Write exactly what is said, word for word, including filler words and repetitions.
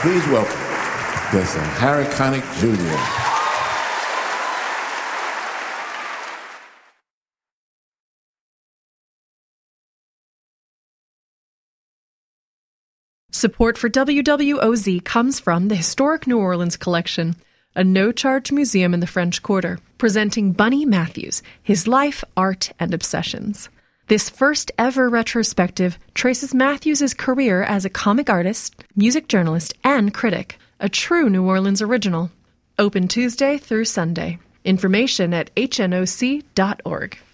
please welcome Mister Harry Connick Junior Support for W W O Z comes from the Historic New Orleans Collection, a no-charge museum in the French Quarter, presenting Bunny Matthews, his life, art, and obsessions. This first-ever retrospective traces Matthews' career as a comic artist, music journalist, and critic, a true New Orleans original. Open Tuesday through Sunday. Information at H N O C dot org.